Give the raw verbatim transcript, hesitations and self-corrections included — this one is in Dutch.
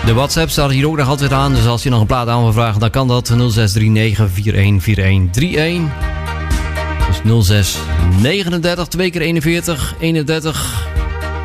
De WhatsApp staat hier ook nog altijd aan. Dus als je nog een plaat aan wil vragen, dan kan dat. nul zes drie negen vier een vier een drie een. Dus nul zes negenendertig, twee keer eenenveertig, eenendertig,